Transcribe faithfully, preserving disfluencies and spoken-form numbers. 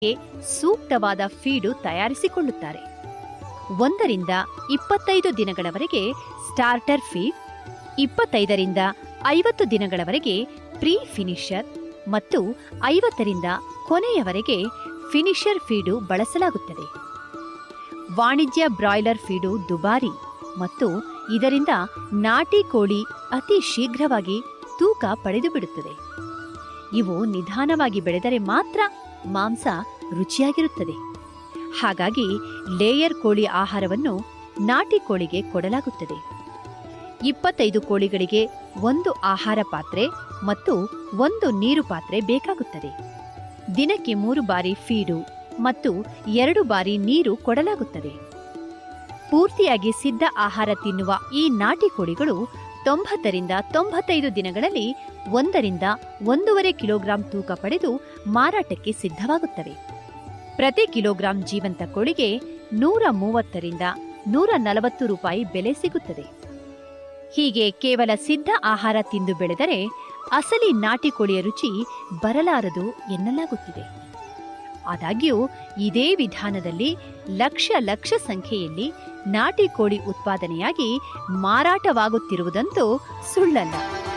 ಸೂಕ್ತವಾದ ಫೀಡು ತಯಾರಿಸಿಕೊಳ್ಳುತ್ತಾರೆ. ಒಂದರಿಂದ ಇಪ್ಪತ್ತೈದು ದಿನಗಳವರೆಗೆ ಸ್ಟಾರ್ಟರ್ ಫೀಡ್, ಇಪ್ಪತ್ತೈದರಿಂದ ಐವತ್ತು ದಿನಗಳವರೆಗೆ ಪ್ರೀ ಫಿನಿಷರ್ ಮತ್ತು ಐವತ್ತರಿಂದ ಕೊನೆಯವರೆಗೆ ಫಿನಿಷರ್ ಫೀಡು ಬಳಸಲಾಗುತ್ತದೆ. ವಾಣಿಜ್ಯ ಬ್ರಾಯ್ಲರ್ ಫೀಡು ದುಬಾರಿ ಮತ್ತು ಇದರಿಂದ ನಾಟಿ ಕೋಳಿ ಅತಿ ಶೀಘ್ರವಾಗಿ ತೂಕ ಪಡೆದುಬಿಡುತ್ತದೆ. ಇವು ನಿಧಾನವಾಗಿ ಬೆಳೆದರೆ ಮಾತ್ರ ಮಾಂಸ ರುಚಿಯಾಗಿರುತ್ತದೆ. ಹಾಗಾಗಿ ಲೇಯರ್ ಕೋಳಿ ಆಹಾರವನ್ನು ನಾಟಿ ಕೋಳಿಗೆ ಕೊಡಲಾಗುತ್ತದೆ. ಇಪ್ಪತ್ತೈದು ಕೋಳಿಗಳಿಗೆ ಒಂದು ಆಹಾರ ಪಾತ್ರೆ ಮತ್ತು ಒಂದು ನೀರು ಪಾತ್ರೆ ಬೇಕಾಗುತ್ತದೆ. ದಿನಕ್ಕೆ ಮೂರು ಬಾರಿ ಫೀಡು ಮತ್ತು ಎರಡು ಬಾರಿ ನೀರು ಕೊಡಲಾಗುತ್ತದೆ. ಪೂರ್ತಿಯಾಗಿ ಸಿದ್ಧ ಆಹಾರ ತಿನ್ನುವ ಈ ನಾಟಿ ಕೋಳಿಗಳು ತೊಂಬತ್ತರಿಂದ ತೊಂಬತ್ತೈದು ದಿನಗಳಲ್ಲಿ ಒಂದರಿಂದ ಒಂದೂವರೆ ಕಿಲೋಗ್ರಾಂ ತೂಕ ಪಡೆದು ಮಾರಾಟಕ್ಕೆ ಸಿದ್ಧವಾಗುತ್ತವೆ. ಪ್ರತಿ ಕಿಲೋಗ್ರಾಂ ಜೀವಂತ ಕೋಳಿಗೆ ನೂರ ಮೂವತ್ತರಿಂದ ನೂರ ನಲವತ್ತು ರೂಪಾಯಿ ಬೆಲೆ ಸಿಗುತ್ತದೆ. ಹೀಗೆ ಕೇವಲ ಸಿದ್ಧ ಆಹಾರ ತಿಂದು ಬೆಳೆದರೆ ಅಸಲಿ ನಾಟಿ ಕೋಳಿಯ ರುಚಿ ಬರಲಾರದು ಎನ್ನಲಾಗುತ್ತಿದೆ. ಆದಾಗ್ಯೂ ಇದೇ ವಿಧಾನದಲ್ಲಿ ಲಕ್ಷ ಲಕ್ಷ ಸಂಖ್ಯೆಯಲ್ಲಿ ನಾಟಿ ಕೋಳಿ ಉತ್ಪಾದನೆಯಾಗಿ ಮಾರಾಟವಾಗುತ್ತಿರುವುದಂತೂ ಸುಳ್ಳಲ್ಲ.